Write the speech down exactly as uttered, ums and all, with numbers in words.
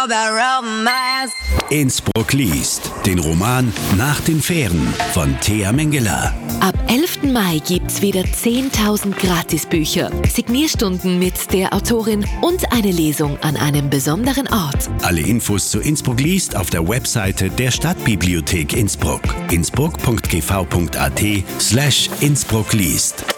about romance. Innsbruck liest. Den Roman Nach den Fähren von Thea Mengele. Ab elften Mai gibt's wieder zehntausend Gratisbücher, Signierstunden mit der Autorin und eine Lesung an einem besonderen Ort. Alle Infos zu Innsbruck liest auf der Webseite der Stadtbibliothek Innsbruck. innsbruck punkt g v punkt a t slash Innsbruck liest.